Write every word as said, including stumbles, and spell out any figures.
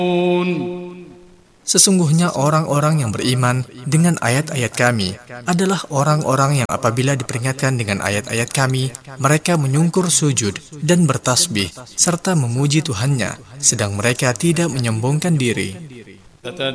Sesungguhnya orang-orang yang beriman dengan ayat-ayat kami adalah orang-orang yang apabila diperingatkan dengan ayat-ayat kami, mereka menyungkur sujud dan bertasbih serta memuji Tuhannya, sedang mereka tidak menyombongkan diri.